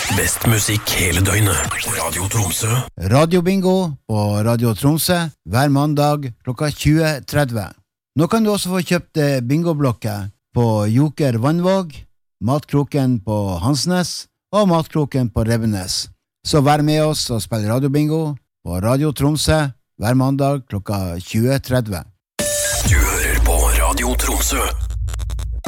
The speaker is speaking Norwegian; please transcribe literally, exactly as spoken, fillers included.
Best musikk hele døgnet. Radio Tromsø. Radio Bingo på Radio Tromsø hver mandag klokka tjue tretti. Nå kan du også få kjøpt bingoblokket på Joker Vannvåg, Matkroken på Hansnes og Matkroken på Rebbenes. Så vær med oss og spill Radio Bingo på Radio Tromsø hver mandag klokka tjue tretti. Du hører på Radio Tromsø.